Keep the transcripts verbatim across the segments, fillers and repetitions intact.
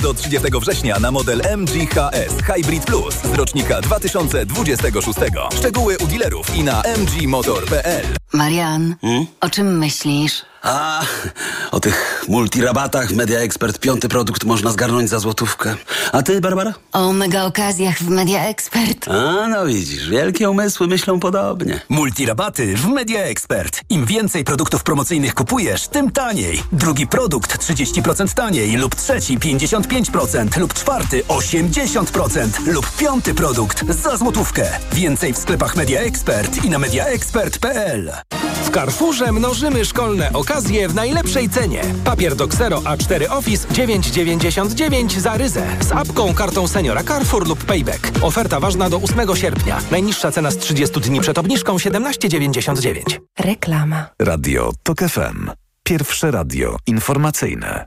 Do trzydziestego września na model M G H S Hybrid Plus z rocznika dwa tysiące dwudziestego szóstego. Szczegóły u dealerów i na m g motor kropka p l. Marian, hmm? o czym myślisz? A, o tych multirabatach Media Expert. Piąty produkt można zgarnąć za złotówkę. A ty, Barbara? O mega okazjach w Media Expert. A, no widzisz, wielkie umysły myślą podobnie. Multirabaty w Media Expert. Im więcej produktów promocyjnych kupujesz, tym taniej. Drugi produkt trzydzieści procent taniej lub trzeci pięćdziesiąt pięć procent lub czwarty osiemdziesiąt procent lub piąty produkt za złotówkę. Więcej w sklepach Media Expert i na media expert kropka p l. W Carrefourze mnożymy szkolne okazje w najlepszej cenie. Papier do Xero A cztery Office dziewięć dziewięćdziesiąt dziewięć za ryzę. Z apką, kartą seniora Carrefour lub Payback. Oferta ważna do ósmego sierpnia. Najniższa cena z trzydziestu dni przed obniżką siedemnaście dziewięćdziesiąt dziewięć. Reklama. Radio TOK F M. Pierwsze radio informacyjne.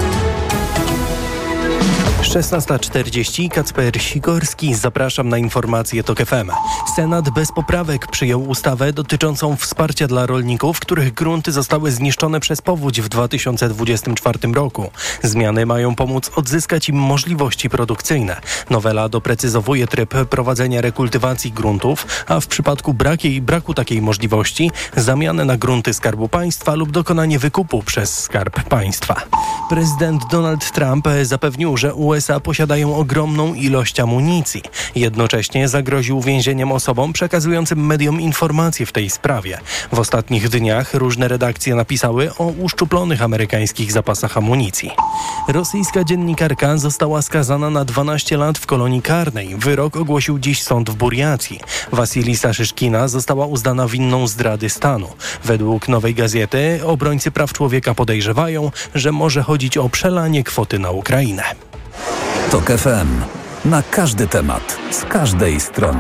szesnasta czterdzieści. Kacper Sikorski. Zapraszam na informacje TOK F M. Senat bez poprawek przyjął ustawę dotyczącą wsparcia dla rolników, których grunty zostały zniszczone przez powódź w dwa tysiące dwudziestym czwartym roku. Zmiany mają pomóc odzyskać im możliwości produkcyjne. Nowela doprecyzowuje tryb prowadzenia rekultywacji gruntów, a w przypadku brakiej, braku takiej możliwości zamianę na grunty Skarbu Państwa lub dokonanie wykupu przez Skarb Państwa. Prezydent Donald Trump zapewnił, że U S A posiadają ogromną ilość amunicji. Jednocześnie zagroził więzieniem osobom przekazującym mediom informacje w tej sprawie. W ostatnich dniach różne redakcje napisały o uszczuplonych amerykańskich zapasach amunicji. Rosyjska dziennikarka została skazana na dwanaście lat w kolonii karnej. Wyrok ogłosił dziś sąd w Burjacji. Wasilisa Szyszkina została uznana winną zdrady stanu. Według Nowej Gazety obrońcy praw człowieka podejrzewają, że może chodzić o przelanie kwoty na Ukrainę. TOK F M. Na każdy temat, z każdej strony.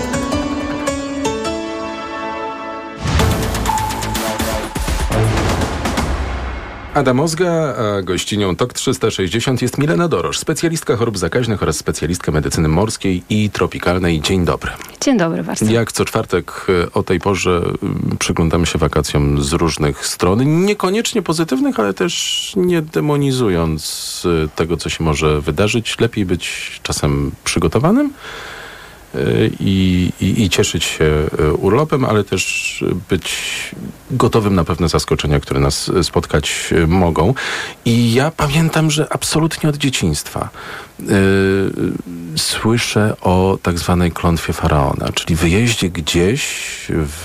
Adam Ozga, a gościnią TOK trzysta sześćdziesiąt jest Milena Dorosz, specjalistka chorób zakaźnych oraz specjalistka medycyny morskiej i tropikalnej. Dzień dobry. Dzień dobry bardzo. Jak co czwartek o tej porze przyglądamy się wakacjom z różnych stron, niekoniecznie pozytywnych, ale też nie demonizując tego, co się może wydarzyć. Lepiej być czasem przygotowanym I, i, i cieszyć się urlopem, ale też być gotowym na pewne zaskoczenia, które nas spotkać mogą. I ja pamiętam, że absolutnie od dzieciństwa yy, słyszę o tak zwanej klątwie faraona, czyli wyjeździe gdzieś w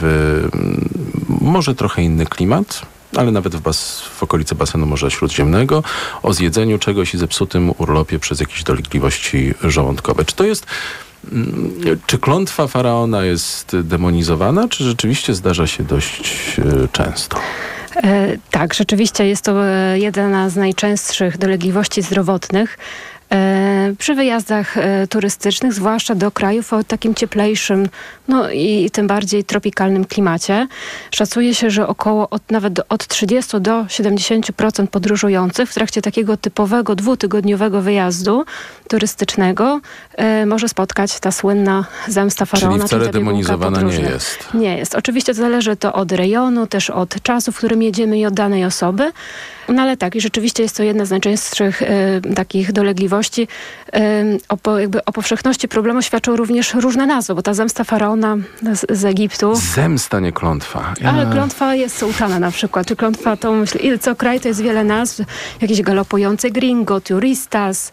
może trochę inny klimat, ale nawet w, bas, w okolicy basenu Morza Śródziemnego, o zjedzeniu czegoś i zepsutym urlopie przez jakieś dolegliwości żołądkowe. Czy to jest Czy klątwa faraona jest demonizowana, czy rzeczywiście zdarza się dość e, często? E, tak, rzeczywiście jest to jedna z najczęstszych dolegliwości zdrowotnych e, przy wyjazdach e, turystycznych, zwłaszcza do krajów o takim cieplejszym, no i tym bardziej tropikalnym klimacie. Szacuje się, że około od, nawet do, od trzydziestu do siedemdziesięciu procent podróżujących w trakcie takiego typowego dwutygodniowego wyjazdu turystycznego e, może spotkać ta słynna zemsta faraona. Czyli wcale demonizowana nie jest. Nie jest. Oczywiście zależy to od rejonu, też od czasu, w którym jedziemy i od danej osoby. No ale tak, i rzeczywiście jest to jedna z najczęstszych e, takich dolegliwości. E, o, po, jakby o powszechności problemu świadczą również różne nazwy, bo ta zemsta faraona z, z Egiptu. Zemsta, nie klątwa. Ja... Ale klątwa jest sułtana na przykład. Czy klątwa to, myślę, co kraj to jest wiele nazw. Jakieś galopujące gringo, turistas,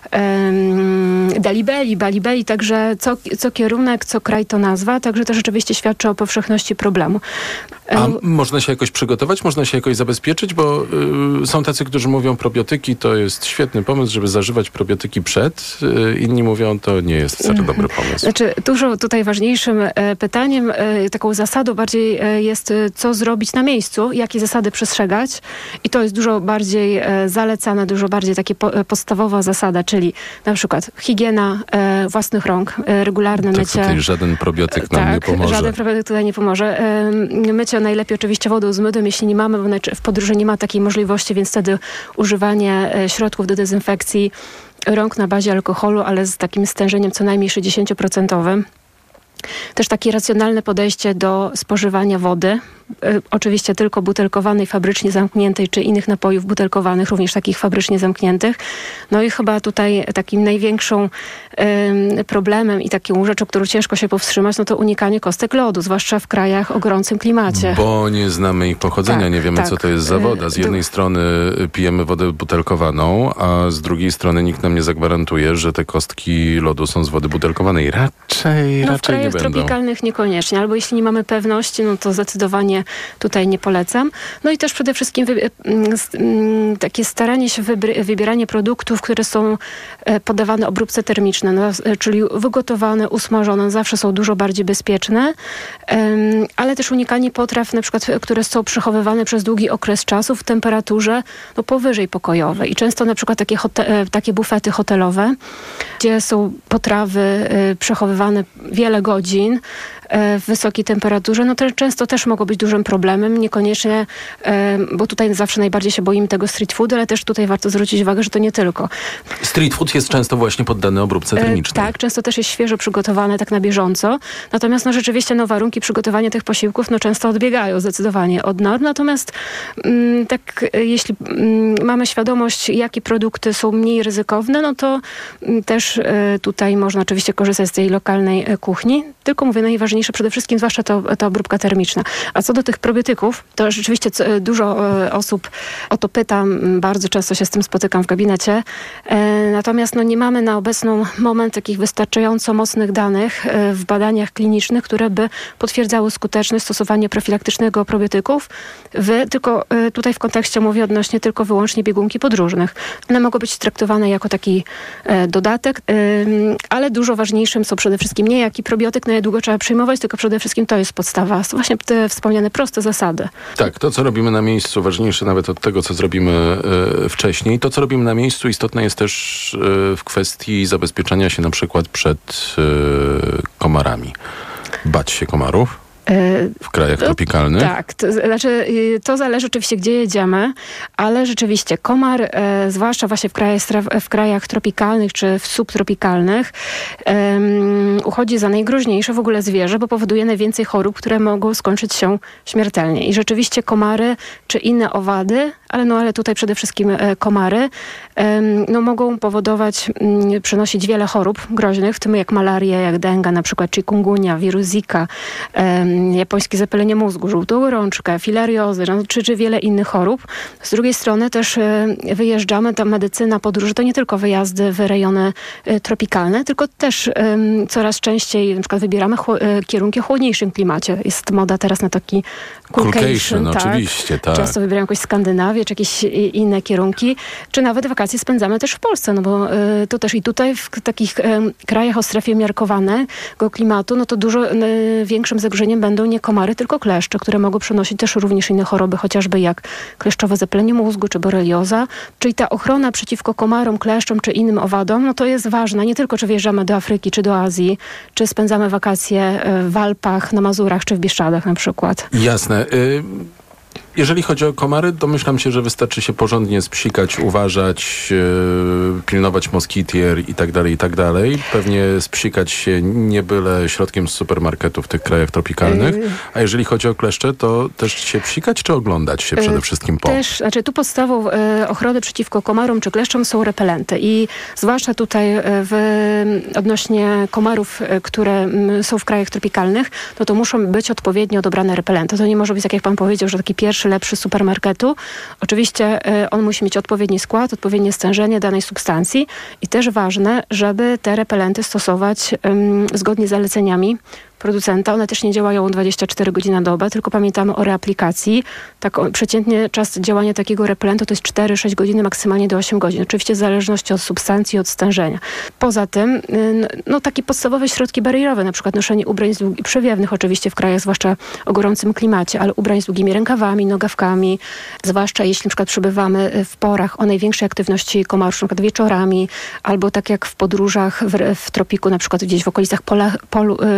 um, dalibeli, balibeli. Także co, co kierunek, co kraj to nazwa. Także to rzeczywiście świadczy o powszechności problemu. A można się jakoś przygotować? Można się jakoś zabezpieczyć? Bo y, są tacy, którzy mówią, probiotyki to jest świetny pomysł, żeby zażywać probiotyki przed. Y, inni mówią, to nie jest wcale mm-hmm. dobry pomysł. Znaczy, dużo tutaj ważniejszym e, pytaniem, e, taką zasadą bardziej e, jest, e, co zrobić na miejscu, jakie zasady przestrzegać. I to jest dużo bardziej e, zalecane, dużo bardziej takie po, e, podstawowa zasada, czyli na przykład higiena e, własnych rąk, e, regularne tak, mycie. Tutaj żaden probiotyk nam tak, nie pomoże. żaden probiotyk tutaj nie pomoże. E, mycie najlepiej oczywiście wodą z mydłem, jeśli nie mamy, bo w podróży nie ma takiej możliwości, więc wtedy używanie e, środków do dezynfekcji rąk na bazie alkoholu, ale z takim stężeniem co najmniej sześćdziesiąt procent. Też takie racjonalne podejście do spożywania wody, y, oczywiście tylko butelkowanej, fabrycznie zamkniętej, czy innych napojów butelkowanych, również takich fabrycznie zamkniętych. No i chyba tutaj takim największą y, problemem i taką rzeczą, którą ciężko się powstrzymać, no to unikanie kostek lodu, zwłaszcza w krajach o gorącym klimacie. Bo nie znamy ich pochodzenia, tak, nie wiemy, tak. co to jest za woda. Z jednej strony pijemy wodę butelkowaną, a z drugiej strony nikt nam nie zagwarantuje, że te kostki lodu są z wody butelkowanej. Raczej, no, raczej w krajach nie będą. tropikalnych niekoniecznie. Albo jeśli nie mamy pewności, no to zdecydowanie tutaj nie polecam. No i też przede wszystkim wy, takie staranie się, wybry, wybieranie produktów, które są podawane obróbce termiczne, no, czyli wygotowane, usmażone, zawsze są dużo bardziej bezpieczne, ale też unikanie potraw, na przykład, które są przechowywane przez długi okres czasu w temperaturze no, powyżej pokojowej. I często na przykład takie, hote- takie bufety hotelowe, gdzie są potrawy y, przechowywane wiele godzin w wysokiej temperaturze, no to często też mogą być dużym problemem, niekoniecznie, bo tutaj zawsze najbardziej się boimy tego street food, ale też tutaj warto zwrócić uwagę, że to nie tylko. Street food jest często właśnie poddany obróbce termicznej. Tak, często też jest świeżo przygotowane, tak na bieżąco. Natomiast no rzeczywiście no, warunki przygotowania tych posiłków no, często odbiegają zdecydowanie od norm. Natomiast mm, tak jeśli mm, mamy świadomość, jakie produkty są mniej ryzykowne, no to mm, też y, tutaj można oczywiście korzystać z tej lokalnej y, kuchni. Tylko mówię, najważniejsze przede wszystkim, zwłaszcza to, ta obróbka termiczna. A co do tych probiotyków, to rzeczywiście dużo osób o to pyta, bardzo często się z tym spotykam w gabinecie. E, natomiast no, nie mamy na obecny moment takich wystarczająco mocnych danych e, w badaniach klinicznych, które by potwierdzały skuteczność stosowania profilaktycznego probiotyków. W, tylko e, tutaj w kontekście mówię odnośnie tylko wyłącznie biegunki podróżnych. One mogą być traktowane jako taki e, dodatek, e, ale dużo ważniejszym są przede wszystkim nie jaki probiotyk, na jak długo trzeba przyjmować, tylko przede wszystkim to jest podstawa. To właśnie te wspomniane proste zasady. Tak, to co robimy na miejscu, ważniejsze nawet od tego, co zrobimy y, wcześniej. To, co robimy na miejscu, istotne jest też y, w kwestii zabezpieczania się na przykład przed y, komarami. Bać się komarów? W krajach to, tropikalnych? Tak, to, znaczy to zależy oczywiście, gdzie jedziemy, ale rzeczywiście komar, e, zwłaszcza właśnie w krajach, w krajach tropikalnych czy w subtropikalnych, e, uchodzi za najgroźniejsze w ogóle zwierzę, bo powoduje najwięcej chorób, które mogą skończyć się śmiertelnie. I rzeczywiście komary czy inne owady, ale no ale tutaj przede wszystkim e, komary, e, no mogą powodować, m, przynosić wiele chorób groźnych, w tym jak malaria, jak denga, na przykład chikungunya, wirus Zika, e, japońskie zapalenie mózgu, żółtą gorączkę, filariozę, no, czy, czy wiele innych chorób. Z drugiej strony też y, wyjeżdżamy, ta medycyna, podróże to nie tylko wyjazdy w rejony y, tropikalne, tylko też y, coraz częściej na przykład wybieramy chło, y, kierunki o chłodniejszym klimacie. Jest moda teraz na taki coolcation, no, tak. Oczywiście, tak. Często wybieramy jakąś Skandynawię, czy jakieś inne kierunki, czy nawet wakacje spędzamy też w Polsce, no bo y, to też i tutaj w takich y, krajach o strefie miarkowanego klimatu, no to dużo y, większym zagrożeniem będą nie komary, tylko kleszcze, które mogą przynosić też również inne choroby, chociażby jak kleszczowe zapalenie mózgu, czy borelioza. Czyli ta ochrona przeciwko komarom, kleszczom, czy innym owadom, no to jest ważna. Nie tylko, czy wyjeżdżamy do Afryki, czy do Azji, czy spędzamy wakacje w Alpach, na Mazurach, czy w Bieszczadach na przykład. Jasne. Y- Jeżeli chodzi o komary, domyślam się, że wystarczy się porządnie spsikać, uważać, yy, pilnować moskitier i tak dalej, i tak dalej. Pewnie spsikać się nie byle środkiem z supermarketu w tych krajach tropikalnych. A jeżeli chodzi o kleszcze, to też się psikać, czy oglądać się przede wszystkim po? Też, znaczy tu podstawą y, ochrony przeciwko komarom czy kleszczom są repelenty i zwłaszcza tutaj w, odnośnie komarów, które m, są w krajach tropikalnych, no to muszą być odpowiednio dobrane repelenty. To nie może być, tak jak pan powiedział, że taki pierwszy lepszy z supermarketu. Oczywiście y, on musi mieć odpowiedni skład, odpowiednie stężenie danej substancji i też ważne, żeby te repelenty stosować y, zgodnie z zaleceniami producenta. One też nie działają dwadzieścia cztery godziny na dobę, tylko pamiętamy o reaplikacji. Tak, o, przeciętnie czas działania takiego repelentu to jest cztery sześć godzin, maksymalnie do osiem godzin. Oczywiście w zależności od substancji, od stężenia. Poza tym, no takie podstawowe środki barierowe, na przykład noszenie ubrań z długi, przewiewnych oczywiście w krajach, zwłaszcza o gorącym klimacie, ale ubrań z długimi rękawami, nogawkami, zwłaszcza jeśli na przykład przebywamy w porach o największej aktywności komarów, na przykład wieczorami, albo tak jak w podróżach w, w tropiku, na przykład gdzieś w okolicach pola, polu, y,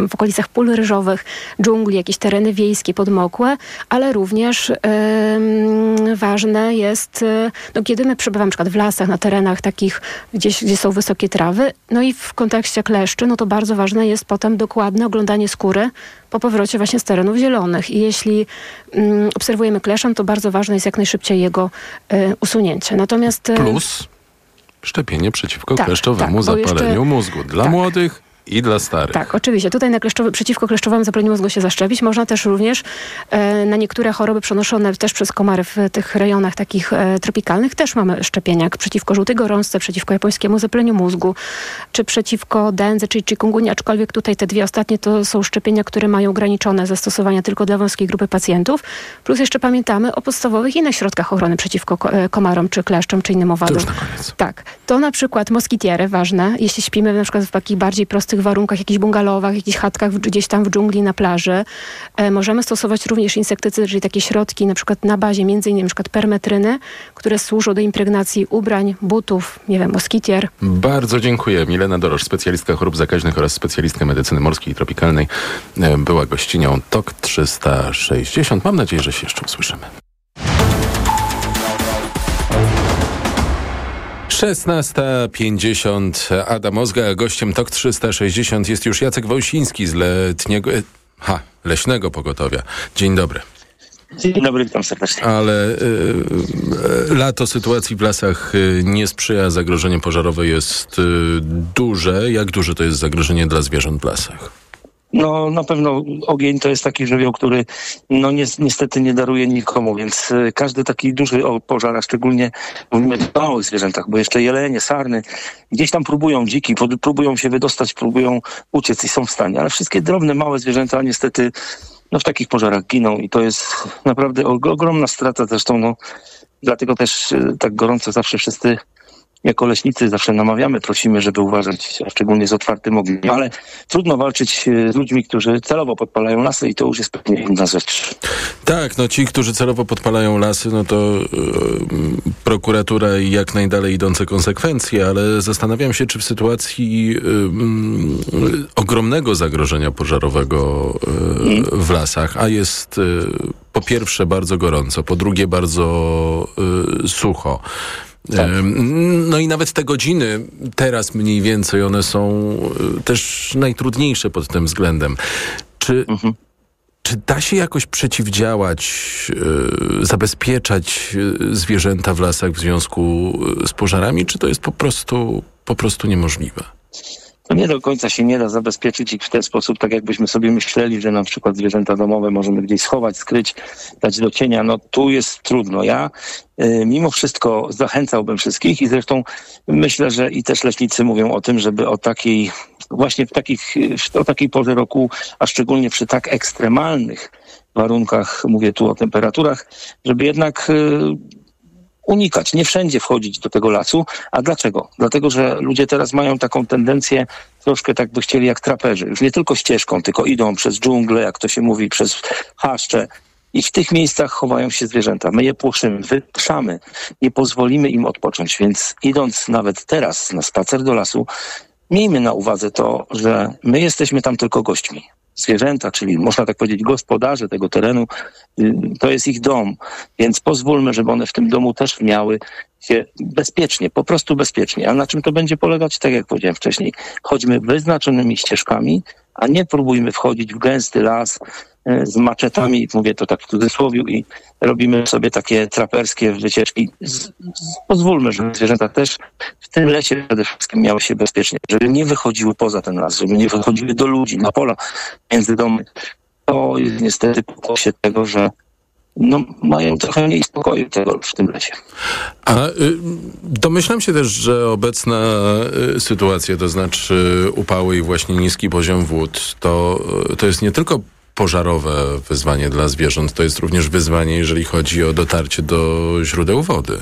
w okolicach pól ryżowych, dżungli, jakieś tereny wiejskie podmokłe, ale również ym, ważne jest, no, kiedy my przebywamy na przykład w lasach, na terenach takich, gdzieś, gdzie są wysokie trawy, no i w kontekście kleszczy, no to bardzo ważne jest potem dokładne oglądanie skóry po powrocie właśnie z terenów zielonych. I jeśli ym, obserwujemy kleszcz, to bardzo ważne jest jak najszybciej jego y, usunięcie. Natomiast... Y, Plus szczepienie przeciwko tak, kleszczowemu tak, zapaleniu jeszcze, mózgu. Dla tak. młodych i dla starych. Tak, oczywiście. Tutaj na kleszczowy, przeciwko kleszczowemu zapaleniu mózgu się zaszczepić. Można też również e, na niektóre choroby przenoszone też przez komary w tych rejonach takich e, tropikalnych też mamy szczepienia, jak przeciwko żółtej gorączce, przeciwko japońskiemu zapaleniu mózgu, czy przeciwko dendzy, czyli chikungunya, aczkolwiek tutaj te dwie ostatnie to są szczepienia, które mają ograniczone zastosowania tylko dla wąskiej grupy pacjentów. Plus jeszcze pamiętamy o podstawowych innych środkach ochrony przeciwko komarom, czy kleszczom, czy innym owadom. To już na koniec. Tak. To na przykład moskitiery, ważne. Jeśli śpimy na przykład w takich bardziej prostych warunkach, jakichś bungalowach, jakichś chatkach w, gdzieś tam w dżungli, na plaży. E, możemy stosować również insektycydy, czyli takie środki na przykład na bazie między innymi na przykład permetryny, które służą do impregnacji ubrań, butów, nie wiem, moskitier. Bardzo dziękuję. Milena Dorosz, specjalistka chorób zakaźnych oraz specjalistka medycyny morskiej i tropikalnej, była gościnią T O K trzysta sześćdziesiąt. Mam nadzieję, że się jeszcze usłyszymy. szesnasta pięćdziesiąt. Adam Ozga, gościem T O K trzysta sześćdziesiąt jest już Jacek Wąsiński z letniego, ha, leśnego pogotowia. Dzień dobry. Dzień dobry, witam serdecznie. Ale y, y, lato sytuacji w lasach y, nie sprzyja, zagrożenie pożarowe jest y, duże. Jak duże to jest zagrożenie dla zwierząt w lasach? No na pewno ogień to jest taki żywioł, który no ni- niestety nie daruje nikomu, więc y, każdy taki duży pożar, a szczególnie mówimy o małych zwierzętach, bo jeszcze jelenie, sarny, gdzieś tam próbują, dziki, pod, próbują się wydostać, próbują uciec i są w stanie, ale wszystkie drobne, małe zwierzęta niestety no w takich pożarach giną i to jest naprawdę og- ogromna strata zresztą, no dlatego też y, tak gorąco zawsze wszyscy jako leśnicy zawsze namawiamy, prosimy, żeby uważać, a szczególnie z otwartym ogniem. Ale trudno walczyć z ludźmi, którzy celowo podpalają lasy i to już jest pewnie inna rzecz. Tak, no ci, którzy celowo podpalają lasy, no to yy, prokuratura i jak najdalej idące konsekwencje, ale zastanawiam się, czy w sytuacji yy, yy, ogromnego zagrożenia pożarowego yy, w lasach, a jest yy, po pierwsze bardzo gorąco, po drugie bardzo yy, sucho, tak. No i nawet te godziny teraz mniej więcej, one są też najtrudniejsze pod tym względem. Czy, mhm. czy da się jakoś przeciwdziałać, zabezpieczać zwierzęta w lasach w związku z pożarami, czy to jest po prostu, po prostu niemożliwe? To nie do końca się nie da zabezpieczyć ich w ten sposób, tak jakbyśmy sobie myśleli, że na przykład zwierzęta domowe możemy gdzieś schować, skryć, dać do cienia. No tu jest trudno. Ja y, mimo wszystko zachęcałbym wszystkich i zresztą myślę, że i też leśnicy mówią o tym, żeby o takiej, właśnie w takich, w, o takiej porze roku, a szczególnie przy tak ekstremalnych warunkach, mówię tu o temperaturach, żeby jednak y, unikać, nie wszędzie wchodzić do tego lasu. A dlaczego? Dlatego, że ludzie teraz mają taką tendencję, troszkę tak by chcieli jak traperzy. Już nie tylko ścieżką, tylko idą przez dżunglę, jak to się mówi, przez chaszcze. I w tych miejscach chowają się zwierzęta. My je płoszymy, wyprzamy, nie pozwolimy im odpocząć. Więc idąc nawet teraz na spacer do lasu, miejmy na uwadze to, że my jesteśmy tam tylko gośćmi. Zwierzęta, czyli można tak powiedzieć gospodarze tego terenu, to jest ich dom, więc pozwólmy, żeby one w tym domu też miały się bezpiecznie, po prostu bezpiecznie. A na czym to będzie polegać? Tak jak powiedziałem wcześniej, chodźmy wyznaczonymi ścieżkami, a nie próbujmy wchodzić w gęsty las z maczetami, mówię to tak w cudzysłowie, i robimy sobie takie traperskie wycieczki. Z, z, pozwólmy, żeby zwierzęta też w tym lesie przede wszystkim miały się bezpiecznie, żeby nie wychodziły poza ten las, żeby nie wychodziły do ludzi, na pola, między domy. To jest niestety pokłosie tego, że no, mają trochę mniej spokoju tego w tym lesie. A y, domyślam się też, że obecna y, sytuacja, to znaczy upały i właśnie niski poziom wód, to, to jest nie tylko pożarowe wyzwanie dla zwierząt, to jest również wyzwanie, jeżeli chodzi o dotarcie do źródeł wody.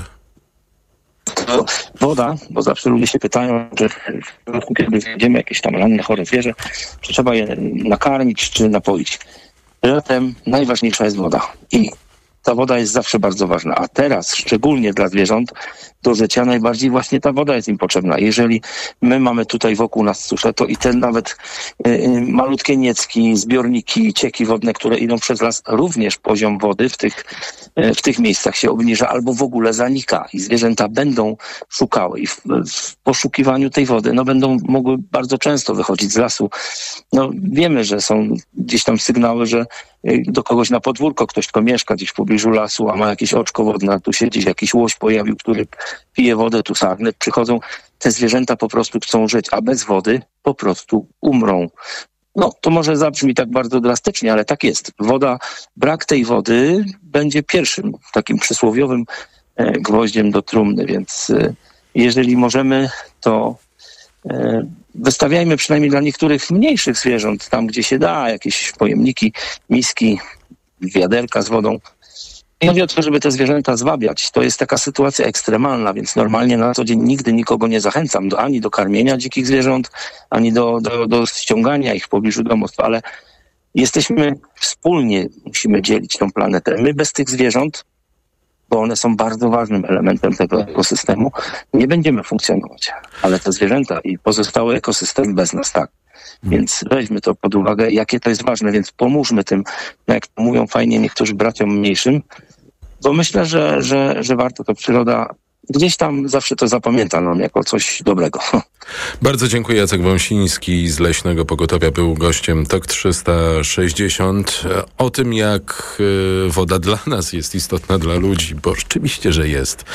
To woda, bo zawsze ludzie się pytają, że w przypadku, kiedy znajdziemy jakieś tam ranne, chore zwierzę, czy trzeba je nakarmić, czy napoić. Latem najważniejsza jest woda i ta woda jest zawsze bardzo ważna, a teraz szczególnie dla zwierząt do życia, najbardziej właśnie ta woda jest im potrzebna. Jeżeli my mamy tutaj wokół nas suszę, to i te nawet y, malutkie niecki, zbiorniki, cieki wodne, które idą przez las, również poziom wody w tych, y, w tych miejscach się obniża albo w ogóle zanika i zwierzęta będą szukały i w, w poszukiwaniu tej wody, no będą mogły bardzo często wychodzić z lasu. No wiemy, że są gdzieś tam sygnały, że do kogoś na podwórko, ktoś tylko mieszka gdzieś w pobliżu lasu, a ma jakieś oczko wodne, tu się gdzieś jakiś łoś pojawił, który pije wodę, tu sarny przychodzą. Te zwierzęta po prostu chcą żyć, a bez wody po prostu umrą. No, to może zabrzmi tak bardzo drastycznie, ale tak jest. Woda, brak tej wody będzie pierwszym takim przysłowiowym gwoździem do trumny, więc jeżeli możemy, to wystawiajmy przynajmniej dla niektórych mniejszych zwierząt, tam gdzie się da, jakieś pojemniki, miski, wiaderka z wodą. I chodzi o to, żeby te zwierzęta zwabiać. To jest taka sytuacja ekstremalna, więc normalnie na co dzień nigdy nikogo nie zachęcam do, ani do karmienia dzikich zwierząt, ani do, do, do ściągania ich w pobliżu domostw, ale jesteśmy wspólnie, musimy dzielić tą planetę. My bez tych zwierząt, bo one są bardzo ważnym elementem tego ekosystemu, nie będziemy funkcjonować. Ale te zwierzęta i pozostały ekosystem bez nas, tak. Więc weźmy to pod uwagę, jakie to jest ważne, więc pomóżmy tym, jak to mówią fajnie niektórzy braciom mniejszym, bo myślę, że, że, że warto to przyroda gdzieś tam zawsze to zapamięta nam jako coś dobrego. Bardzo dziękuję. Jacek Wąsiński z Leśnego Pogotowia był gościem Tok trzysta sześćdziesiąt. O tym, jak woda dla nas jest istotna dla ludzi, bo rzeczywiście, że jest.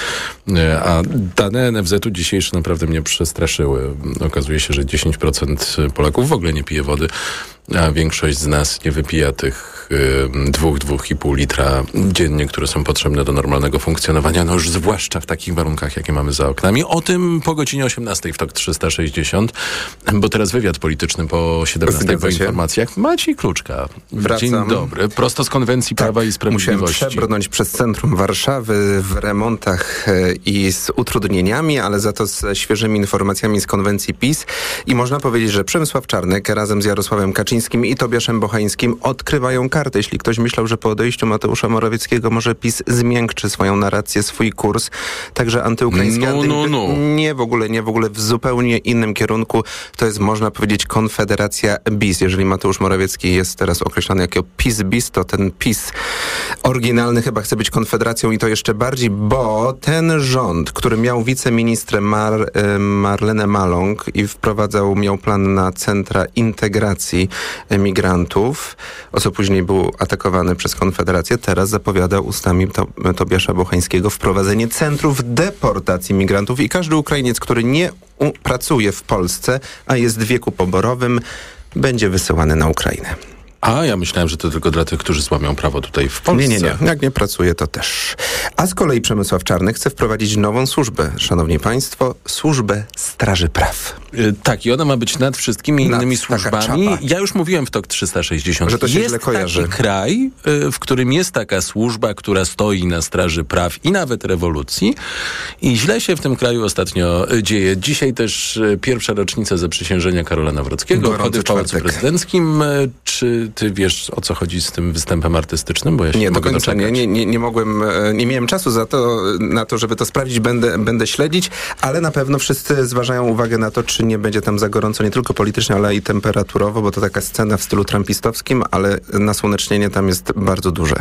A dane N F Z u dzisiejsze naprawdę mnie przestraszyły. Okazuje się, że dziesięć procent Polaków w ogóle nie pije wody, a większość z nas nie wypija tych dwóch, dwóch i pół litra dziennie, które są potrzebne do normalnego funkcjonowania, no już zwłaszcza w takich warunkach, jakie mamy za oknami. O tym po godzinie osiemnastej w Tok trzysta sześćdziesiąt, bo teraz wywiad polityczny po siedemnastej po informacjach. Maciej Kluczka. Wracam. Dzień dobry. Prosto z Konwencji tak, Prawa i Sprawiedliwości. Musiałem przebrnąć przez centrum Warszawy w remontach i z utrudnieniami, ale za to z świeżymi informacjami z konwencji PiS. I można powiedzieć, że Przemysław Czarnek razem z Jarosławem Kaczyńskim i Tobiaszem Bochańskim odkrywają kartę. Jeśli ktoś myślał, że po odejściu Mateusza Morawieckiego może PiS zmiękczy swoją narrację, swój kurs, także antyukraiński, no, no, no. nie w ogóle, nie w ogóle w zupełnie innym kierunku. To jest, można powiedzieć, konfederacja bis. Jeżeli Mateusz Morawiecki jest teraz określany jako PiS-bis, to ten PiS oryginalny chyba chce być konfederacją i to jeszcze bardziej, bo ten rząd, który miał wiceministrem Mar, Marlenę Maląg i wprowadzał, miał plan na centra integracji migrantów, o co później był atakowany przez Konfederację, teraz zapowiada ustami to, Tobiasza Bochańskiego wprowadzenie centrów deportacji migrantów i każdy Ukrainiec, który nie u- pracuje w Polsce, a jest w wieku poborowym, będzie wysyłany na Ukrainę. A, ja myślałem, że to tylko dla tych, którzy złamią prawo tutaj w Polsce. Nie, nie, nie. Jak nie pracuje, to też. A z kolei Przemysław Czarnek chce wprowadzić nową służbę. Szanowni Państwo, służbę Straży Praw. Yy, tak, i ona ma być nad wszystkimi nad, innymi służbami. Ja już mówiłem w Tok trzysta sześćdziesiąt, że to się jest źle kojarzy. taki kraj, yy, w którym jest taka służba, która stoi na straży praw i nawet rewolucji. I źle się w tym kraju ostatnio dzieje. Dzisiaj też yy, pierwsza rocznica zaprzysiężenia Karola Nawrockiego, obchody w Pałacu Prezydenckim. Yy, czy ty wiesz, o co chodzi z tym występem artystycznym? Bo ja się nie, nie do mogę końca nie, nie, nie, nie mogłem, nie miałem czasu za to, na to, żeby to sprawdzić, będę, będę śledzić, ale na pewno wszyscy zważają uwagę na to, czy nie będzie tam za gorąco, nie tylko politycznie, ale i temperaturowo, bo to taka scena w stylu trumpistowskim, ale nasłonecznienie tam jest bardzo duże.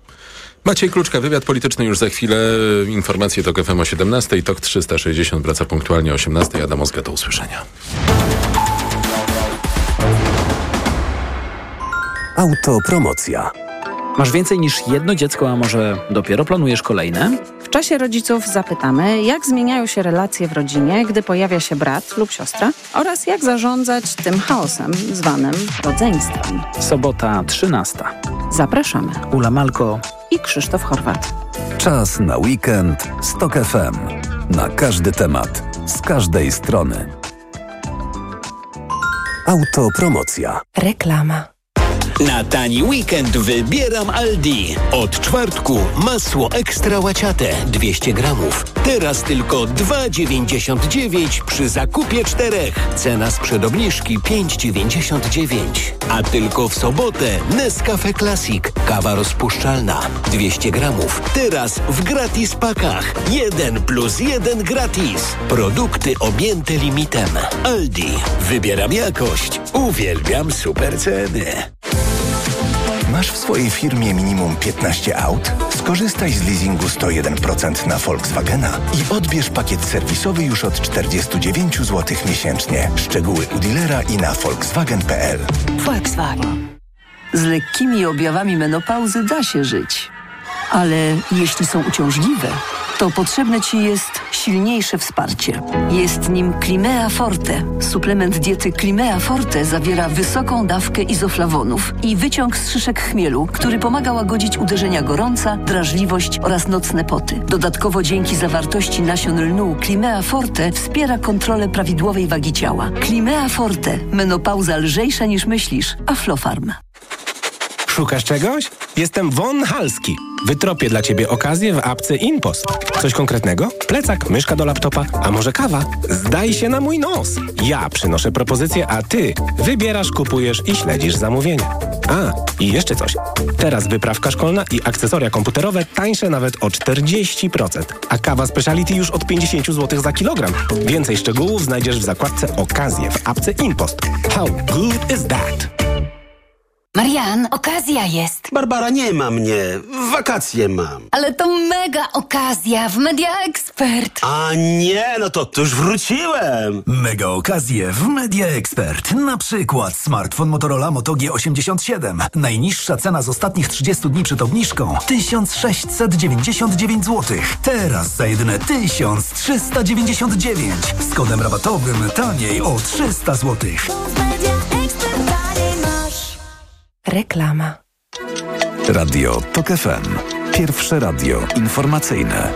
Maciej Kluczka, wywiad polityczny już za chwilę. Informacje Tok F M o siedemnastej. Tok trzysta sześćdziesiąt wraca punktualnie o osiemnastej. Adam Ozga, do usłyszenia. Autopromocja. Masz więcej niż jedno dziecko, a może dopiero planujesz kolejne? W czasie rodziców zapytamy, jak zmieniają się relacje w rodzinie, gdy pojawia się brat lub siostra oraz jak zarządzać tym chaosem zwanym rodzeństwem. Sobota trzynasta. Zapraszamy. Ula Malko i Krzysztof Horwat. Czas na weekend z Tok F M. Na każdy temat, z każdej strony. Autopromocja. Reklama. Na tani weekend wybieram Aldi. Od czwartku masło ekstra łaciate dwieście gramów. Teraz tylko dwa dziewięćdziesiąt dziewięć przy zakupie czterech. Cena sprzed obniżki pięć dziewięćdziesiąt dziewięć. A tylko w sobotę Nescafe Classic. Kawa rozpuszczalna dwieście gramów. Teraz w gratis pakach. jeden plus jeden gratis. Produkty objęte limitem. Aldi. Wybieram jakość. Uwielbiam super ceny. Masz w swojej firmie minimum piętnaście aut? Skorzystaj z leasingu sto jeden procent na Volkswagena i odbierz pakiet serwisowy już od czterdzieści dziewięć złotych miesięcznie. Szczegóły u dealera i na volkswagen kropka p l. Volkswagen. Z lekkimi objawami menopauzy da się żyć. Ale jeśli są uciążliwe, to potrzebne Ci jest silniejsze wsparcie. Jest nim Climea Forte. Suplement diety Climea Forte zawiera wysoką dawkę izoflawonów i wyciąg z szyszek chmielu, który pomaga łagodzić uderzenia gorąca, drażliwość oraz nocne poty. Dodatkowo dzięki zawartości nasion lnu Climea Forte wspiera kontrolę prawidłowej wagi ciała. Climea Forte. Menopauza lżejsza niż myślisz. Aflofarm. Szukasz czegoś? Jestem Von Halski. Wytropię dla Ciebie okazję w apce InPost. Coś konkretnego? Plecak, myszka do laptopa, a może kawa? Zdaj się na mój nos. Ja przynoszę propozycję, a Ty wybierasz, kupujesz i śledzisz zamówienia. A, i jeszcze coś. Teraz wyprawka szkolna i akcesoria komputerowe tańsze nawet o czterdzieści procent. A kawa Speciality już od pięćdziesiąt złotych za kilogram. Więcej szczegółów znajdziesz w zakładce Okazje w apce InPost. How good is that? Marian, okazja jest. Barbara, nie ma mnie. Wakacje mam. Ale to mega okazja w Media Expert. A nie, no to, to już wróciłem. Mega okazje w Media Expert. Na przykład smartfon Motorola Moto G osiemdziesiąt siedem. Najniższa cena z ostatnich trzydziestu dni przed obniżką tysiąc sześćset dziewięćdziesiąt dziewięć złotych. Teraz za jedyne tysiąc trzysta dziewięćdziesiąt dziewięć. Z kodem rabatowym taniej o trzysta złotych. Reklama. Radio Tok F M. Pierwsze radio informacyjne.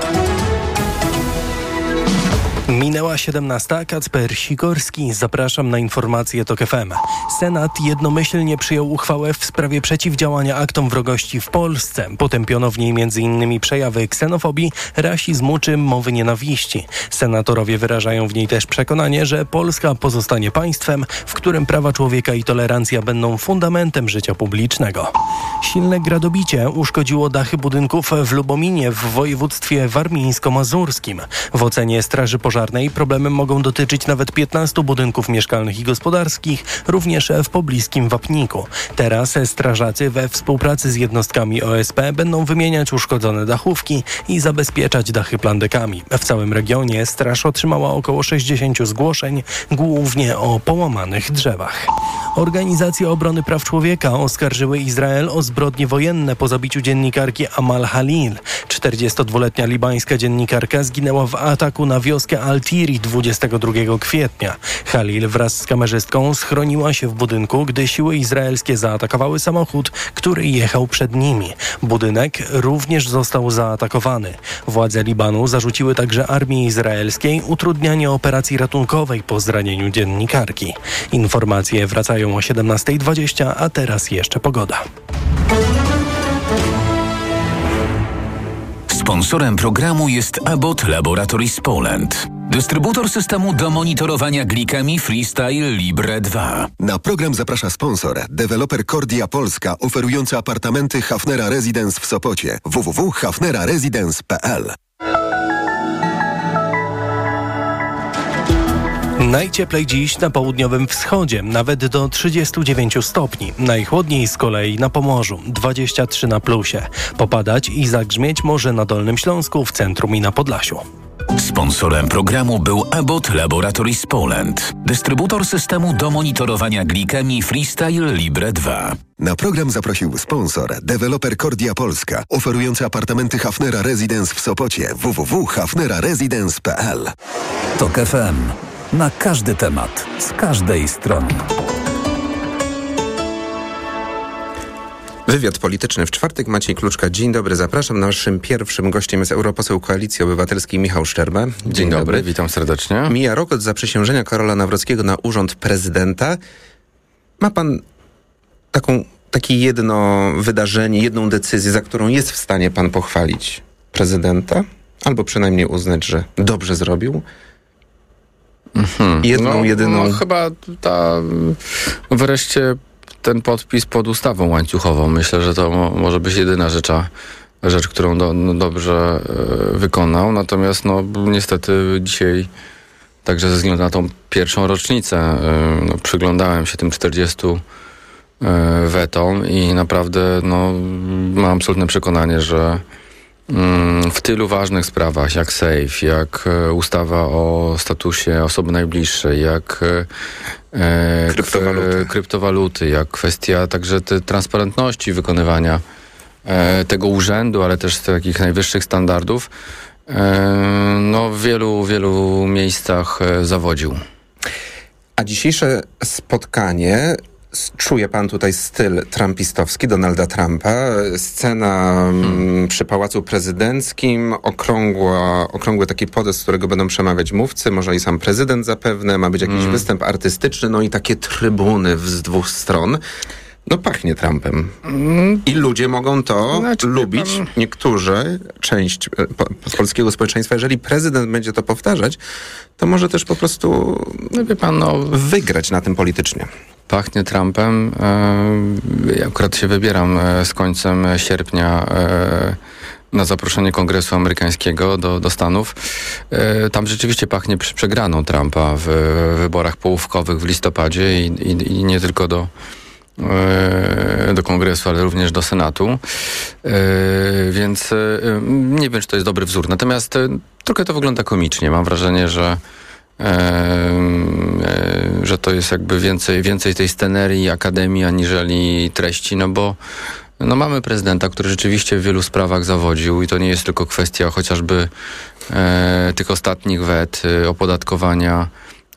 Minęła siedemnasta. Kacper Sikorski. Zapraszam na informacje Tok F M. Senat jednomyślnie przyjął uchwałę w sprawie przeciwdziałania aktom wrogości w Polsce. Potępiono w niej między innymi przejawy ksenofobii, rasizmu czy mowy nienawiści. Senatorowie wyrażają w niej też przekonanie, że Polska pozostanie państwem, w którym prawa człowieka i tolerancja będą fundamentem życia publicznego. Silne gradobicie uszkodziło dachy budynków w Lubominie w województwie warmińsko-mazurskim. W ocenie Straży Pożarnej problemy mogą dotyczyć nawet piętnastu budynków mieszkalnych i gospodarskich, również w pobliskim Wapniku. Teraz strażacy we współpracy z jednostkami O S P będą wymieniać uszkodzone dachówki i zabezpieczać dachy plandekami. W całym regionie straż otrzymała około sześćdziesiąt zgłoszeń, głównie o połamanych drzewach. Organizacje obrony praw człowieka oskarżyły Izrael o zbrodnie wojenne po zabiciu dziennikarki Amal Halil. czterdziestodwuletnia libańska dziennikarka zginęła w ataku na wioskę Al-Tiri dwudziestego drugiego kwietnia. Halil wraz z kamerzystką schroniła się w budynku, gdy siły izraelskie zaatakowały samochód, który jechał przed nimi. Budynek również został zaatakowany. Władze Libanu zarzuciły także armii izraelskiej utrudnianie operacji ratunkowej po zranieniu dziennikarki. Informacje wracają o siedemnasta dwadzieścia, a teraz jeszcze pogoda. Sponsorem programu jest Abbott Laboratories Poland. Dystrybutor systemu do monitorowania glikemii Freestyle Libre dwa. Na program zaprasza sponsor, deweloper Cordia Polska, oferujący apartamenty Hafnera Residence w Sopocie. w w w kropka hafnera residence kropka p l. Najcieplej dziś na południowym wschodzie, nawet do trzydziestu dziewięciu stopni. Najchłodniej z kolei na Pomorzu, dwadzieścia trzy na plusie. Popadać i zagrzmieć może na Dolnym Śląsku, w centrum i na Podlasiu. Sponsorem programu był Abbott Laboratories Poland. Dystrybutor systemu do monitorowania glikemii Freestyle Libre dwa. Na program zaprosił sponsor, deweloper Cordia Polska, oferujący apartamenty Hafnera Residence w Sopocie. w w w kropka hafnera residence kropka p l. Tok F M. Na każdy temat, z każdej strony. Wywiad polityczny w czwartek. Maciej Kluczka. Dzień dobry, zapraszam. Naszym pierwszym gościem jest europoseł Koalicji Obywatelskiej Michał Szczerba. Dzień, Dzień dobry, dobry, witam serdecznie. Mija rok od zaprzysiężenia Karola Nawrockiego na urząd prezydenta. Ma pan taką takie jedno wydarzenie, jedną decyzję, za którą jest w stanie pan pochwalić prezydenta? Albo przynajmniej uznać, że dobrze zrobił? Mhm. Jedną, no, jedyną... No, chyba ta... Wreszcie ten podpis pod ustawą łańcuchową. Myślę, że to mo- może być jedyna rzecz, rzecz którą do, no, dobrze e, wykonał. Natomiast no, niestety dzisiaj, także ze względu na tą pierwszą rocznicę, e, no, przyglądałem się tym czterdziestu e, wetom i naprawdę no, mam absolutne przekonanie, że mm, w tylu ważnych sprawach, jak SAFE, jak e, ustawa o statusie osoby najbliższej, jak e, kryptowaluty. K- kryptowaluty, jak kwestia także te transparentności wykonywania e, tego urzędu, ale też takich najwyższych standardów, e, no w wielu, wielu miejscach e, zawodził. A dzisiejsze spotkanie, czuje pan tutaj styl trumpistowski Donalda Trumpa, scena hmm. przy Pałacu Prezydenckim, okrągła, okrągły taki podest, z którego będą przemawiać mówcy, może i sam prezydent zapewne, ma być jakiś hmm. występ artystyczny, no i takie trybuny z dwóch stron. No pachnie Trumpem. Mm. I ludzie mogą to znaczy, lubić. Pan... Niektórzy, część po, polskiego społeczeństwa, jeżeli prezydent będzie to powtarzać, to może też po prostu no, wie pan, no, wygrać na tym politycznie. Pachnie Trumpem. Ja akurat się wybieram z końcem sierpnia na zaproszenie Kongresu Amerykańskiego do, do Stanów. Tam rzeczywiście pachnie przegraną Trumpa w wyborach połówkowych w listopadzie i, i, i nie tylko do do Kongresu, ale również do Senatu. Więc nie wiem, czy to jest dobry wzór. Natomiast trochę to wygląda komicznie. Mam wrażenie, że że to jest jakby więcej, więcej tej scenerii, akademii, aniżeli treści, no bo no mamy prezydenta, który rzeczywiście w wielu sprawach zawodził i to nie jest tylko kwestia chociażby e, tych ostatnich wet, e, opodatkowania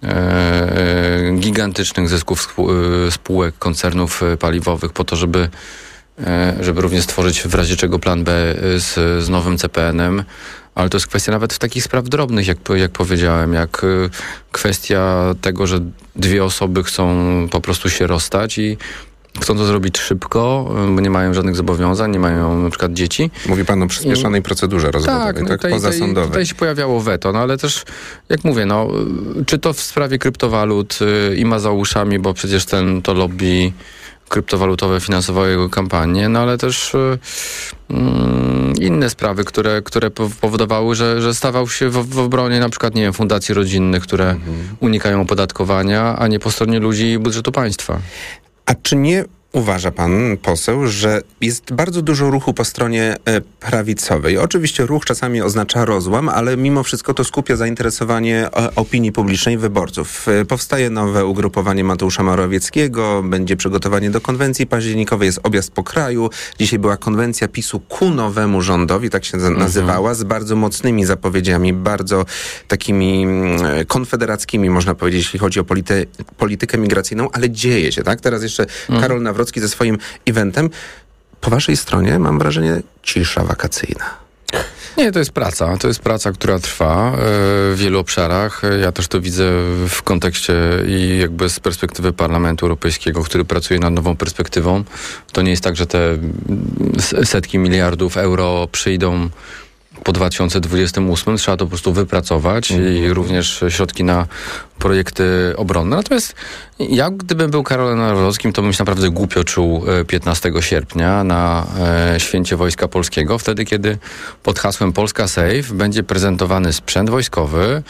e, gigantycznych zysków spół, e, spółek, koncernów paliwowych po to, żeby e, żeby również stworzyć w razie czego plan B z, z nowym C P N em. Ale to jest kwestia nawet w takich spraw drobnych, jak, jak powiedziałem, jak y, kwestia tego, że dwie osoby chcą po prostu się rozstać i chcą to zrobić szybko, y, bo nie mają żadnych zobowiązań, nie mają na przykład dzieci. Mówi pan o przyspieszonej I... procedurze rozwodowej, tak? tak? Tutaj, pozasądowej. Tutaj się pojawiało weto, no ale też, jak mówię, no, czy to w sprawie kryptowalut y, i ma za uszami, bo przecież ten to lobby kryptowalutowe finansowało jego kampanię, no ale też y, y, inne sprawy, które, które powodowały, że, że stawał się w, w obronie na przykład, nie wiem, fundacji rodzinnych, które mhm. unikają opodatkowania, a nie po stronie ludzi i budżetu państwa. A czy nie uważa pan poseł, że jest bardzo dużo ruchu po stronie e, prawicowej? Oczywiście ruch czasami oznacza rozłam, ale mimo wszystko to skupia zainteresowanie e, opinii publicznej, wyborców. E, powstaje nowe ugrupowanie Mateusza Morawieckiego, będzie przygotowanie do konwencji październikowej, jest objazd po kraju. Dzisiaj była konwencja PiSu ku nowemu rządowi, tak się mhm. nazywała, z bardzo mocnymi zapowiedziami, bardzo takimi e, konfederackimi, można powiedzieć, jeśli chodzi o polity- politykę migracyjną, ale dzieje się, tak? Teraz jeszcze mhm. Karol Nawrocki ze swoim eventem. Po waszej stronie mam wrażenie cisza wakacyjna. Nie, to jest praca. To jest praca, która trwa w wielu obszarach. Ja też to widzę w kontekście i jakby z perspektywy Parlamentu Europejskiego, który pracuje nad nową perspektywą. To nie jest tak, że te setki miliardów euro przyjdą po dwa tysiące dwudziestym ósmym. Trzeba to po prostu wypracować mm. i również środki na projekty obronne. Natomiast ja, gdybym był Karolem Nawrockim, to bym się naprawdę głupio czuł piętnastego sierpnia na e, Święcie Wojska Polskiego, wtedy kiedy pod hasłem Polska Safe będzie prezentowany sprzęt wojskowy,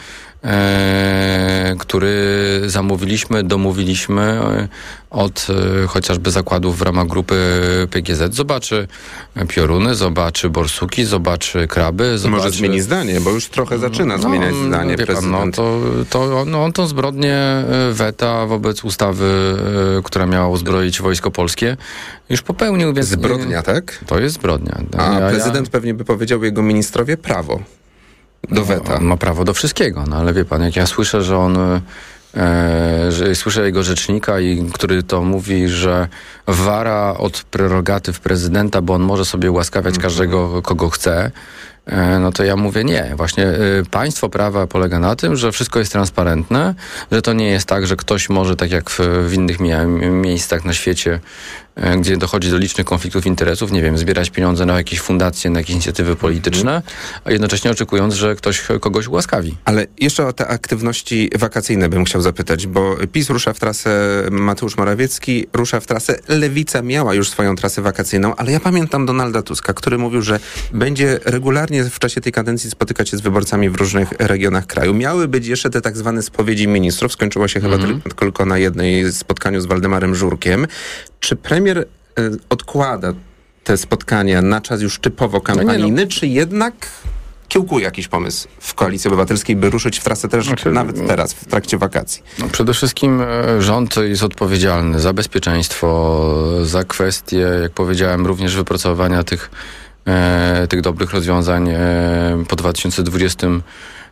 e, który zamówiliśmy, domówiliśmy od e, chociażby zakładów w ramach grupy P G Z. Zobaczy pioruny, zobaczy borsuki, zobaczy kraby. Zobaczy... Może zmieni zdanie, bo już trochę zaczyna no, zmieniać no, zdanie wie prezydent. Pan, no, to, to no, on tą zbrodnię weta wobec ustawy, która miała uzbroić Wojsko Polskie, już popełnił. Więc zbrodnia, tak? To jest zbrodnia. A ja, prezydent ja... pewnie by powiedział, jego ministrowie, prawo do weta. On ma prawo do wszystkiego, no ale wie pan, jak ja słyszę, że on E, że słyszę jego rzecznika, i który to mówi, że wara od prerogatyw prezydenta, bo on może sobie ułaskawiać mm-hmm. każdego, kogo chce. no to ja mówię nie. Właśnie państwo prawa polega na tym, że wszystko jest transparentne, że to nie jest tak, że ktoś może, tak jak w, w innych mie- miejscach na świecie, gdzie dochodzi do licznych konfliktów interesów, nie wiem, zbierać pieniądze na jakieś fundacje, na jakieś inicjatywy polityczne, a jednocześnie oczekując, że ktoś kogoś ułaskawi. Ale jeszcze o te aktywności wakacyjne bym chciał zapytać, bo PiS rusza w trasę, Mateusz Morawiecki rusza w trasę, Lewica miała już swoją trasę wakacyjną, ale ja pamiętam Donalda Tuska, który mówił, że będzie regularnie w czasie tej kadencji spotykać się z wyborcami w różnych regionach kraju. Miały być jeszcze te tak zwane spowiedzi ministrów, skończyło się chyba mm-hmm. tylko na jednej spotkaniu z Waldemarem Żurkiem. Czy premier y, odkłada te spotkania na czas już typowo kampanijny, no nie, no. czy jednak kiełkuje jakiś pomysł w Koalicji Obywatelskiej, by ruszyć w trasę też znaczy, nawet teraz, w trakcie wakacji? No przede wszystkim rząd jest odpowiedzialny za bezpieczeństwo, za kwestie, jak powiedziałem, również wypracowania tych, e, tych dobrych rozwiązań e, po dwa tysiące dwudziestym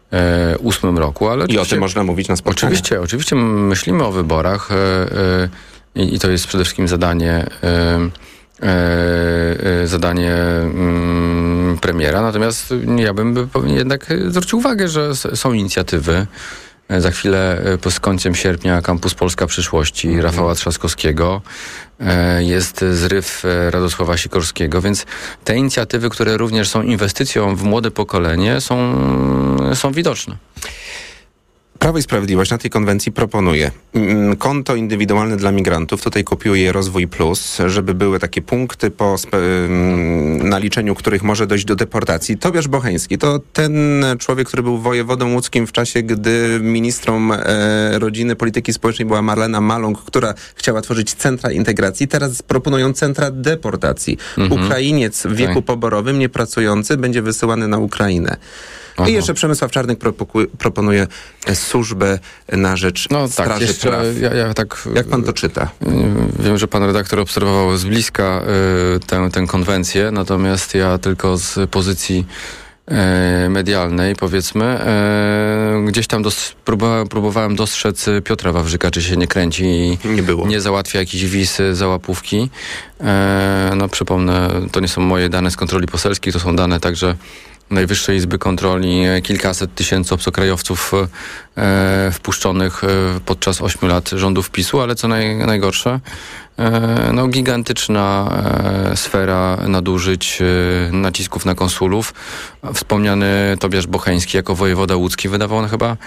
ósmym roku. Ale I o tym można mówić na spotkaniach. Oczywiście, oczywiście myślimy o wyborach e, e, i, i to jest przede wszystkim zadanie e, E, e, zadanie mm, premiera. Natomiast ja bym jednak zwrócił uwagę, że są inicjatywy. Za chwilę z końcem sierpnia Kampus Polska Przyszłości mhm. Rafała Trzaskowskiego. E, jest zryw Radosława Sikorskiego, więc te inicjatywy, które również są inwestycją w młode pokolenie, są, są widoczne. Prawo i Sprawiedliwość na tej konwencji proponuje konto indywidualne dla migrantów, tutaj kopiuje Rozwój Plus, żeby były takie punkty po spe- naliczeniu których może dojść do deportacji. Tobiasz Bocheński to ten człowiek, który był wojewodą łódzkim w czasie, gdy ministrą e, rodziny, polityki społecznej była Marlena Maląg, która chciała tworzyć centra integracji. Teraz proponują centra deportacji. Mhm. Ukrainiec w wieku tak. poborowym, niepracujący, będzie wysyłany na Ukrainę. Aha. I jeszcze Przemysław Czarnek propo- proponuje służbę na rzecz no, Straży tak, jeszcze, Praw. Ja, ja tak, Jak pan to czyta? Wiem, że pan redaktor obserwował z bliska y, tę, tę konwencję, natomiast ja tylko z pozycji y, medialnej, powiedzmy, y, gdzieś tam dos- próbowałem, próbowałem dostrzec Piotra Wawrzyka, czy się nie kręci i nie, było. nie załatwia jakiejś wisy za łapówki. Y, no przypomnę, to nie są moje dane z kontroli poselskiej, to są dane także Najwyższej Izby Kontroli, kilkaset tysięcy obcokrajowców e, wpuszczonych e, podczas ośmiu lat rządów PiSu, ale co naj, najgorsze, e, no gigantyczna e, sfera nadużyć, e, nacisków na konsulów. Wspomniany Tobiasz Bocheński jako wojewoda łódzki wydawał on chyba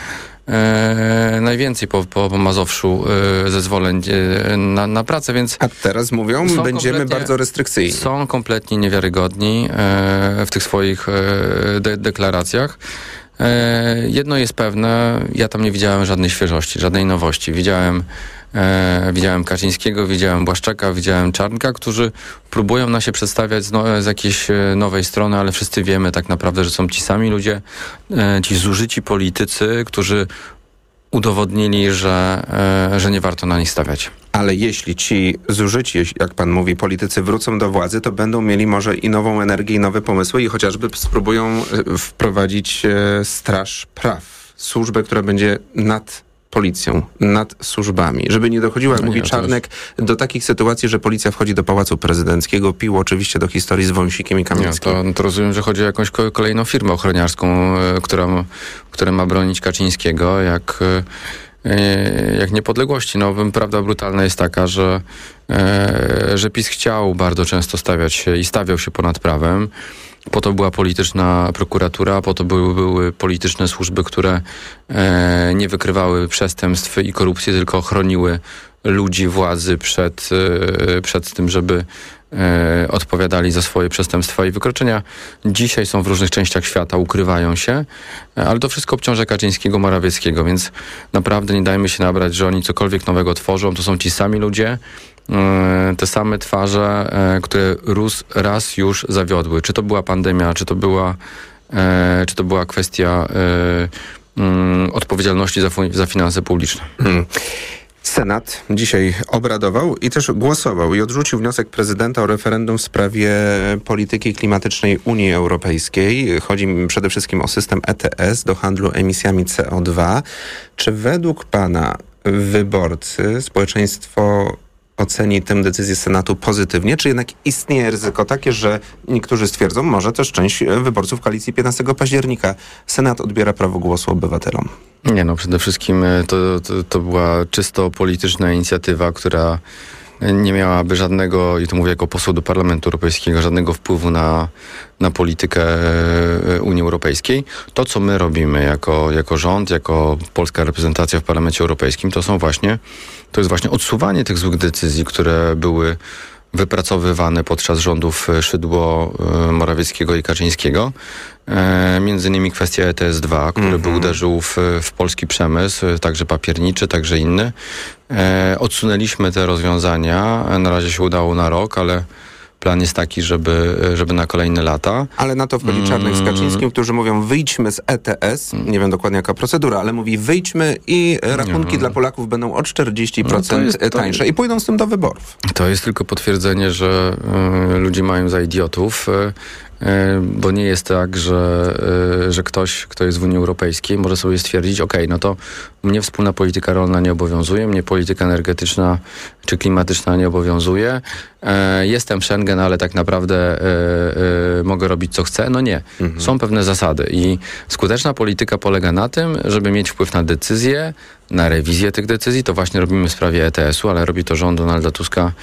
e, najwięcej po, po, po Mazowszu e, zezwoleń e, na, na pracę, więc... A teraz mówią, będziemy bardzo restrykcyjni. Są kompletnie niewiarygodni e, w tych swoich e, de- deklaracjach. E, jedno jest pewne, ja tam nie widziałem żadnej świeżości, żadnej nowości. Widziałem E, widziałem Kaczyńskiego, widziałem Błaszczaka, widziałem Czarnka, którzy próbują nas się przedstawiać z, no, z jakiejś nowej strony, ale wszyscy wiemy tak naprawdę, że są ci sami ludzie, e, ci zużyci politycy, którzy udowodnili, że, e, że nie warto na nich stawiać. Ale jeśli ci zużyci, jak pan mówi, politycy wrócą do władzy, to będą mieli może i nową energię, i nowe pomysły i chociażby spróbują wprowadzić e, Straż Praw. Służbę, która będzie nad policją, nad służbami. Żeby nie dochodziło, jak no mówi nie, Czarnek, jest... do takich sytuacji, że policja wchodzi do Pałacu Prezydenckiego, pił oczywiście do historii z Wąsikiem i Kamińskim. Nie, to, to rozumiem, że chodzi o jakąś kolejną firmę ochroniarską, która, która ma bronić Kaczyńskiego, jak, jak niepodległości. No, prawda brutalna jest taka, że, że PiS chciał bardzo często stawiać się i stawiał się ponad prawem. Po to była polityczna prokuratura, po to były, były polityczne służby, które e, nie wykrywały przestępstw i korupcji, tylko chroniły ludzi władzy przed, e, przed tym, żeby e, odpowiadali za swoje przestępstwa i wykroczenia. Dzisiaj są w różnych częściach świata, ukrywają się, ale to wszystko obciąża Kaczyńskiego, Morawieckiego, więc naprawdę nie dajmy się nabrać, że oni cokolwiek nowego tworzą. To są ci sami ludzie, te same twarze, które Rus raz już zawiodły. Czy to była pandemia, czy to była, czy to była kwestia odpowiedzialności za, za finanse publiczne. Hmm. Senat dzisiaj obradował i też głosował i odrzucił wniosek prezydenta o referendum w sprawie polityki klimatycznej Unii Europejskiej. Chodzi przede wszystkim o system E T S do handlu emisjami C O dwa. Czy według pana wyborcy, społeczeństwo oceni tę decyzję Senatu pozytywnie, czy jednak istnieje ryzyko takie, że niektórzy stwierdzą, może też część wyborców koalicji piętnastego października Senat odbiera prawo głosu obywatelom? Nie no, przede wszystkim to, to, to była czysto polityczna inicjatywa, która nie miałaby żadnego, i to mówię jako poseł do Parlamentu Europejskiego, żadnego wpływu na, na politykę Unii Europejskiej. To, co my robimy jako, jako rząd, jako polska reprezentacja w Parlamencie Europejskim, to są właśnie, to jest właśnie odsuwanie tych złych decyzji, które były wypracowywane podczas rządów Szydło, Morawieckiego i Kaczyńskiego. E, między innymi kwestia E T S dwa, który mm-hmm. by uderzył w, w polski przemysł, także papierniczy, także inny. E, odsunęliśmy te rozwiązania. Na razie się udało na rok, ale plan jest taki, żeby, żeby na kolejne lata. Ale na to wchodzi Czarnek z Kaczyńskim, którzy mówią, wyjdźmy z E T S, nie wiem dokładnie jaka procedura, ale mówi wyjdźmy i rachunki dla Polaków będą o czterdzieści procent no to jest, to tańsze i pójdą z tym do wyborów. To jest tylko potwierdzenie, że y, ludzi mają za idiotów. Y, bo nie jest tak, że, że ktoś, kto jest w Unii Europejskiej, może sobie stwierdzić, ok, no to mnie wspólna polityka rolna nie obowiązuje, mnie polityka energetyczna czy klimatyczna nie obowiązuje. Jestem Schengen, ale tak naprawdę mogę robić co chcę. No nie. Mhm. Są pewne zasady i skuteczna polityka polega na tym, żeby mieć wpływ na decyzje, na rewizję tych decyzji. To właśnie robimy w sprawie E T S u, ale robi to rząd Donalda Tuska,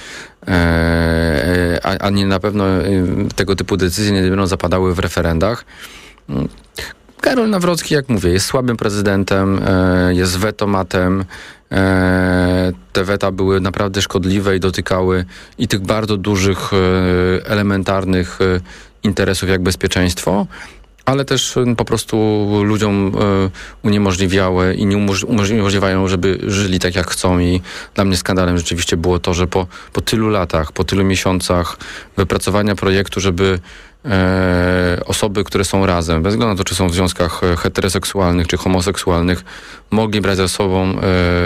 a, a nie na pewno tego typu decyzje nie będą zapadały w referendach. Karol Nawrocki, jak mówię, jest słabym prezydentem, jest wetomatem. Te weta były naprawdę szkodliwe i dotykały i tych bardzo dużych, elementarnych interesów jak bezpieczeństwo, ale też po prostu ludziom uniemożliwiały i nie umożliwiają, żeby żyli tak jak chcą i dla mnie skandalem rzeczywiście było to, że po, po tylu latach, po tylu miesiącach wypracowania projektu, żeby e, osoby, które są razem, bez względu na to, czy są w związkach heteroseksualnych czy homoseksualnych, mogli brać ze sobą e,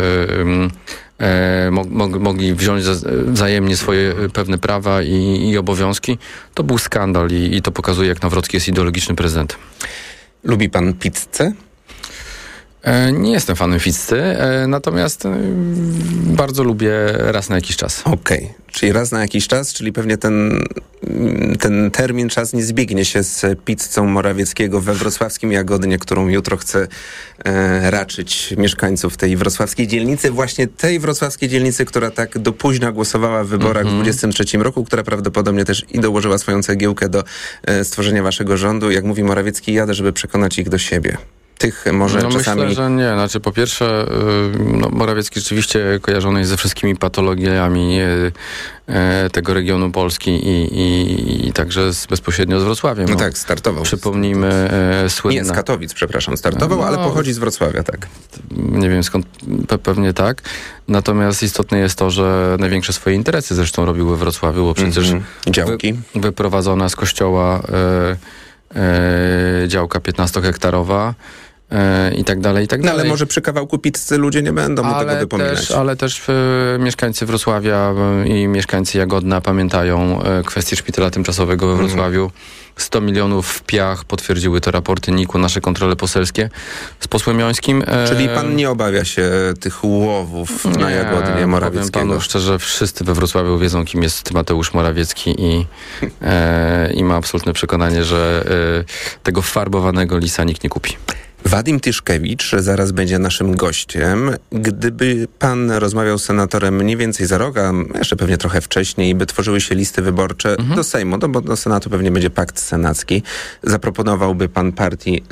e, mog, mogli wziąć wzajemnie swoje pewne prawa i, i obowiązki. To był skandal i, i to pokazuje, jak Nawrocki jest ideologicznym prezydentem. Lubi pan pizzę? E, nie jestem fanem pizzy, e, natomiast e, bardzo lubię raz na jakiś czas. Okej, okay. Czyli raz na jakiś czas, czyli pewnie ten, ten termin, czas nie zbiegnie się z pizzą Morawieckiego we wrocławskim Jagodnie, którą jutro chce e, raczyć mieszkańców tej wrocławskiej dzielnicy. Właśnie tej wrocławskiej dzielnicy, która tak do późna głosowała w wyborach mm-hmm. w dwudziestym trzecim roku, która prawdopodobnie też i dołożyła swoją cegiełkę do e, stworzenia waszego rządu. Jak mówi Morawiecki, jadę, żeby przekonać ich do siebie. Tych może no czasami... Myślę, że nie. Znaczy po pierwsze no, Morawiecki rzeczywiście kojarzony jest ze wszystkimi patologiami e, tego regionu Polski i, i, i także z, bezpośrednio z Wrocławiem. No, no tak, startował. Przypomnijmy e, słynna... Nie, z Katowic, przepraszam, startował, no, ale pochodzi z Wrocławia, tak. Nie wiem skąd, pe, pewnie tak. Natomiast istotne jest to, że największe swoje interesy zresztą robił we Wrocławiu, bo przecież mm-hmm. działki wy, wyprowadzona z kościoła e, e, działka piętnastohektarowa e, i tak dalej, i tak no, dalej. Ale może przy kawałku pizzy ludzie nie będą mu tego wypominać. Też, ale też e, mieszkańcy Wrocławia e, i mieszkańcy Jagodna pamiętają e, kwestię szpitala tymczasowego we Wrocławiu. Mm. sto milionów w piach, potwierdziły to raporty N I K u, nasze kontrole poselskie z posłem Jońskim. E, Czyli pan nie obawia się tych łowów nie, na Jagodnie Morawieckiego? Powiem panu szczerze, wszyscy we Wrocławiu wiedzą, kim jest Mateusz Morawiecki i, e, i ma absolutne przekonanie, że e, tego farbowanego lisa nikt nie kupi. Wadim Tyszkiewicz zaraz będzie naszym gościem. Gdyby pan rozmawiał z senatorem mniej więcej za rok, a jeszcze pewnie trochę wcześniej, by tworzyły się listy wyborcze mhm. do Sejmu, no bo do Senatu pewnie będzie pakt senacki, zaproponowałby pan partii